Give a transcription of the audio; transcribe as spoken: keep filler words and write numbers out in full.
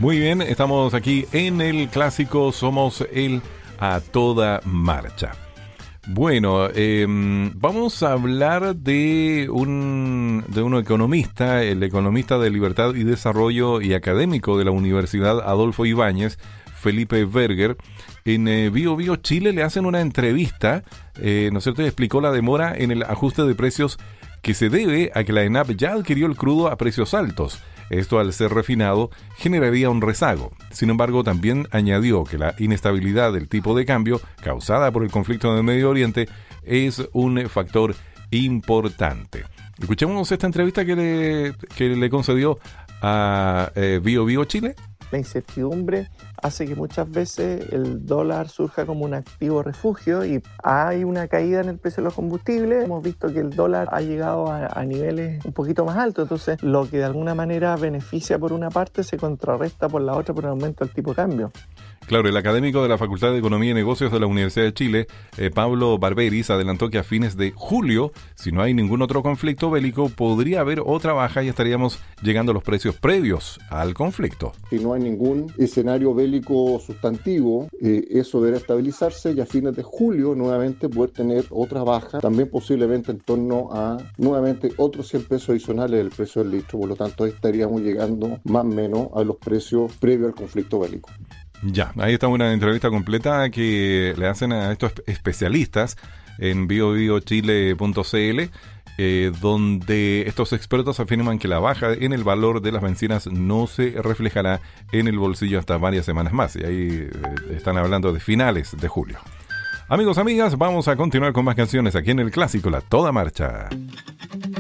Muy bien, estamos aquí en el clásico, somos el A Toda Marcha. Bueno, eh, vamos a hablar de un, de un economista, el economista de Libertad y Desarrollo y académico de la Universidad Adolfo Ibáñez, Felipe Berger. En eh, Bio Bio Chile le hacen una entrevista, eh, ¿no es cierto? Y explicó la demora en el ajuste de precios que se debe a que la ENAP ya adquirió el crudo a precios altos. Esto, al ser refinado, generaría un rezago. Sin embargo, también añadió que la inestabilidad del tipo de cambio causada por el conflicto en el Medio Oriente es un factor importante. Escuchemos esta entrevista que le, que le concedió a eh, Bio Bio Chile. La incertidumbre hace que muchas veces el dólar surja como un activo refugio y hay una caída en el precio de los combustibles. Hemos visto que el dólar ha llegado a, a niveles un poquito más altos, entonces lo que de alguna manera beneficia por una parte se contrarresta por la otra por el aumento del tipo de cambio. Claro, el académico de la Facultad de Economía y Negocios de la Universidad de Chile, eh, Pablo Barberis, adelantó que a fines de julio, si no hay ningún otro conflicto bélico, podría haber otra baja y estaríamos llegando a los precios previos al conflicto. Si no hay ningún escenario bélico sustantivo, eh, eso deberá estabilizarse y a fines de julio nuevamente poder tener otra baja, también posiblemente en torno a nuevamente otros cien pesos adicionales del precio del litro. Por lo tanto, ahí estaríamos llegando más o menos a los precios previos al conflicto bélico. Ya, ahí está una entrevista completa que le hacen a estos especialistas en bio bio chile punto c l, eh, donde estos expertos afirman que la baja en el valor de las bencinas no se reflejará en el bolsillo hasta varias semanas más. Y ahí eh, están hablando de finales de julio. Amigos, amigas, vamos a continuar con más canciones aquí en el clásico La Toda Marcha.